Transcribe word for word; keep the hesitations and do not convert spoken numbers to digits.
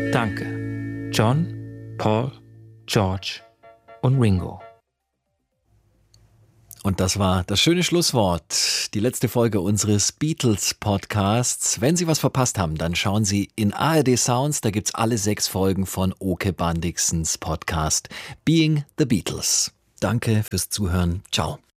Danke. John, Paul, George und Ringo. Und das war das schöne Schlusswort, die letzte Folge unseres Beatles-Podcasts. Wenn Sie was verpasst haben, dann schauen Sie in A R D Sounds, da gibt's alle sechs Folgen von Oke Bandixens Podcast Being the Beatles. Danke fürs Zuhören. Ciao.